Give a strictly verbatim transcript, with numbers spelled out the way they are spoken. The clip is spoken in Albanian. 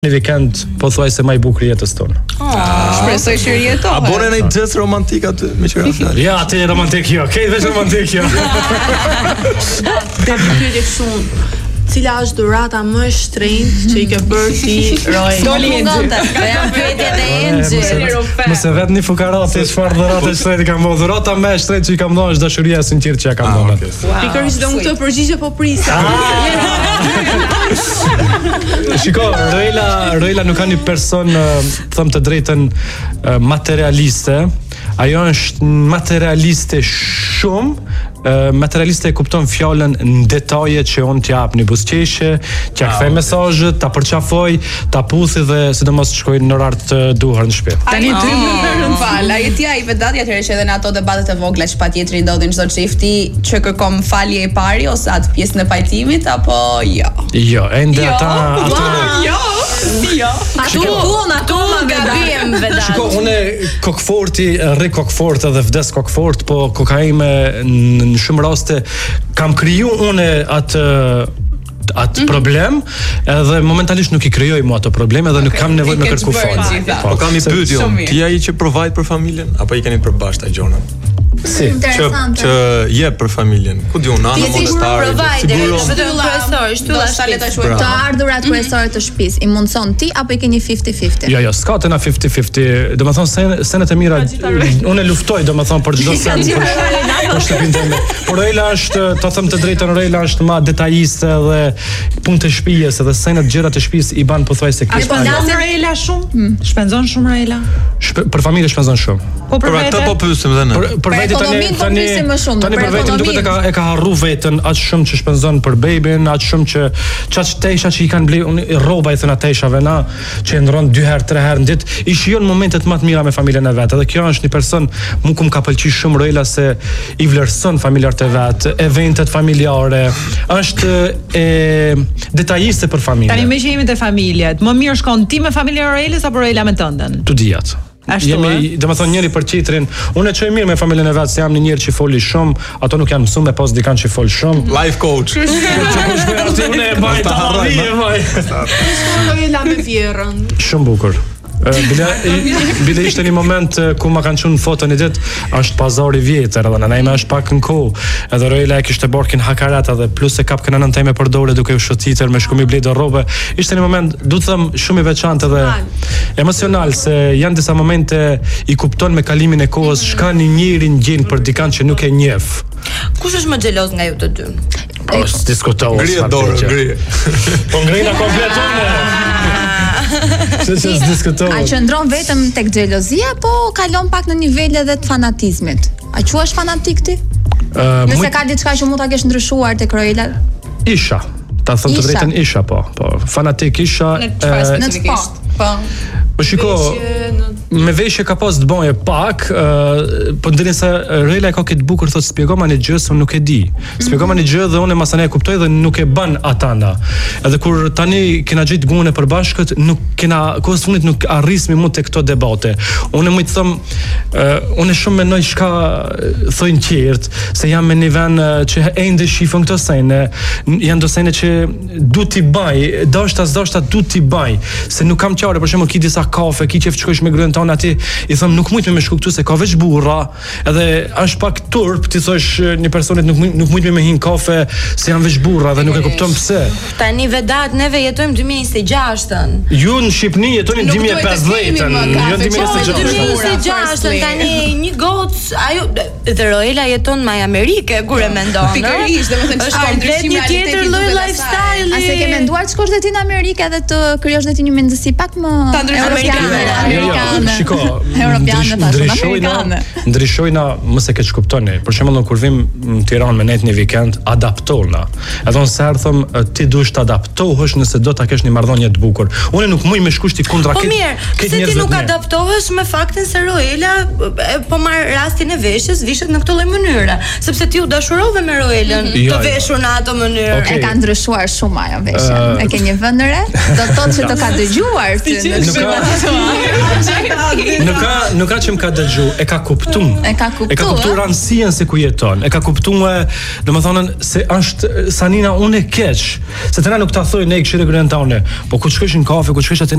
Një vikend pothuajse më i bukur i jetës tonë. Shpresoj që rjetohet. A bone në një gjest romantik aty me qira? Ja, aty romantik jo. Ke veç romantik jo. Te pyetje shumë. Cila është dhurata më e shtrenjtë që i ke bërë ti Roy? Doli Enxhi. Jam pyetjet e Enxhi. Mos e vet një fukarat se çfarë dhurate e shtrenjtë kam bërë. Dhurata më e shtrenjtë që i kam dhënë është dashuria e sinqertë që ja kam dhënë. Pikërisht do këtë përgjigje po prisja. Shiko, Roela, Roela nuk ka një person, them të drejtën, materialiste. Ajo është materialiste shumë, materialiste e kupton fjalën në detaje që unë t'jap një buzëqeshje, t'ja kthej mesazhet, ta përqafoj, ta puthi dhe sidomos të shkoj në orar të duhur në shtëpi. Tani dy më fal, ai ti ai vetat atëherë që edhe në ato debatet e vogla që patjetër i ndodhin çdo çifti që kërkon falje e pari ose atë pjesën e pajtimit apo jo. Jo, ende ata ato Jo. Jo. Ato puna, akoma gabim vetat. Shiko, unë kokforti, rri kokfort edhe vdes kokfort, po kokaime në shumë raste kam kriju unë atë atë mm-hmm. problem, edhe momentalisht nuk i krijoj mua ato probleme dhe nuk kam nevojë me kërku falje. Po kam një pyetje, ti ai që provide për familjen apo i keni përbashkët ai gjona? Si, që që jep për familjen. Ku diun, nana monastari. Shtylla kryesore, shtylla shtëpisë. Të ardhurat kryesore të shtëpisë, i mundson ti apo i keni fifty fifty? Jo, jo, s'ka të na fifty fifty. Domethënë sen, senet e mira unë luftoj domethënë për çdo sen. Për shtëpinë time. Por Roela është, ta them të drejtën, Roela është më detajiste dhe punë të shtëpisë dhe senet gjëra të shtëpisë i ban pothuajse keq. Po ndon Roela shumë? Shpenzon shumë Roela? Për familje shpenzon shumë. Po për atë po pyesim dhe ne. Për ekonominë po pyesim më shumë. Tani për vetëm duket e ka e ka harru veten aq shumë që shpenzon për babyn, aq shumë që çaq tesha që i kanë bler rroba i thënë teshave na që ndron dy herë, tre herë në ditë, i shijon momentet më të mira me familjen e vet. Edhe kjo është një person mu kum ka pëlqyer shumë Roela se i vlerëson familjarët e vet, eventet familjare, është e detajiste për familje. Tani më që jemi te familjet, më mirë shkon ti me familjen e Roelës apo Roela me tënden? Tu dijat. Jemi, domethënë njëri për tjetrin. Unë e çoj mirë me familjen e vet, se jam një njerëz që foli shumë, ato nuk janë mësuar me pas dikan që fol shumë. Life coach. Unë e mbaj ta harroj, mbaj. Roela me vjerrën. Shumë bukur. Bile, bile ishte një moment ku ma kanë qenë foto një ditë, është pazari vjetër, edhe nëna ime është pak në kohë, edhe Roela e kishte borkin hakaret edhe plus e kap këna nënta ime për dorë duke u shotitër me shku mi blej do rrobe. Ishte një moment, du të them, shumë i veçantë edhe emocional, se janë disa momente i kupton me kalimin e kohës shka një njeri ngjen për dikan që nuk e njeh. Kush është më xheloz nga ju të dy? Po, s'diskutohet. Ngrihet dorë, ngrihet. Po ngrina komplet unë. Se se s'diskutohet. A qëndron vetëm tek xhelozia apo kalon pak në nivele edhe të fanatizmit? A quhesh fanatik ti? Nëse ka diçka që mund ta kesh ndryshuar tek Roela? Isha. Ta them të drejtën isha, po, po. Fanatik isha. Në sport. Po. Po shiko, me veshje ka pas të bëje pak, po ndërsa se Roela ka këtë bukur thotë shpjegoma një gjë se unë nuk e di. Shpjegoma një gjë dhe unë masane e kuptoj dhe nuk e bën atana. Edhe kur tani kena gjetë gjuhën e përbashkët, nuk kena kohës fundit nuk arrismi mund te këto debate. Unë më të them, unë shumë mendoj çka thonë tjerët, se jam me një vend që ende shifon këto sene, janë do sene që du t'i baj, dashta dashta du t'i baj, se nuk kam qarë, për shembull ki disa kafe, ki qef shkosh me gruan tonë aty, i them nuk mujt me shku këtu se ka veç burra, edhe është pak turp, ti thosh një personit nuk nuk mujt me hin kafe se janë veç burra dhe nuk e kupton pse. Tani vedat neve jetojmë dy mijë e njëzet e gjashtë. Ju në Shqipëri jetoni dy mijë e pesëdhjetë-ën, jo dy mijë e njëzet e gjashtë. dy mijë e njëzet e gjashtë tani një gocë, ajo dhe Roela jeton në Amerike kur e mendon. Pikërisht, domethënë është komplet një tjetër lloj lifestyle. A se ke menduar të shkosh dhe ti në Amerikë edhe të krijosh dhe ti një mendësi pak më amerikane? Amerikane. Shiko, Europiane tash, amerikane. Ndryshojna, mos e keq kuptoni. Për shembull, kur vim në Tiranë me net një vikend, adaptohna. Edhe unë sa them ti duhet të adaptohesh nëse do ta kesh një marrëdhënie të bukur. Unë nuk muj me shkushti kundra këtë. Po mirë, pse ti nuk adaptohesh me faktin se Roela po marr rastin e veshjes, ishet në këtë lloj mënyre, sepse ti u dashurove me Roelën, të veshur në ato mënyrë. Okay. E ka ndryshuar shumë ajo veshjen. Uh, e ke një vend re? Do të thotë se të ka dëgjuar ty. Nuk ka. Nuk ka, nuk ka që më ka dëgju, e ka kuptuar. E ka kuptuar. E ka kuptuar rëndësinë se ku jeton. E ka kuptuar, domethënë se është Sanina unë e keq. Se tani nuk ta thoj ne këshillë gjunë tonë. Po ku shkosh në kafe, ku shkosh atë